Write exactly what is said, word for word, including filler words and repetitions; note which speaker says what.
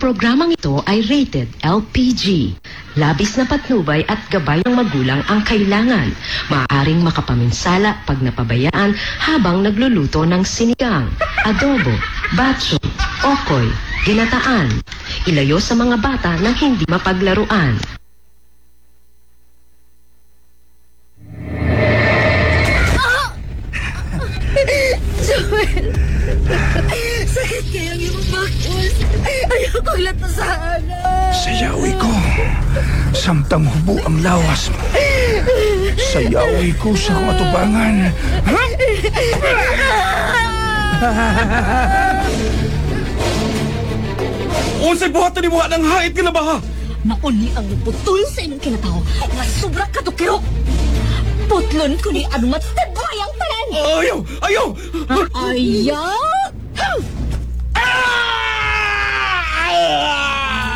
Speaker 1: programang ito ay rated L P G. Labis na patnubay at gabay ng magulang ang kailangan. Maaaring makapaminsala pag napabayaan habang nagluluto ng sinigang, adobo, batso, okoy, ginataan. Ilayo sa mga bata nang hindi mapaglaruan.
Speaker 2: Joel! Sakit kaya ang iyong bakos. Ayaw kong latasahan.
Speaker 3: Sayawi ko. Samtang hubo ang lawas mo. Sayawi ko sa katubangan.
Speaker 4: Unsay buhatan ni buhat ng hait ka na ba ha?
Speaker 2: Mauni ang putol sa imong kinataw nga sobra katukiro. Putlon ko ni anumat tagwayang tanan.
Speaker 4: Ayaw! Ayaw!
Speaker 2: Ayaw!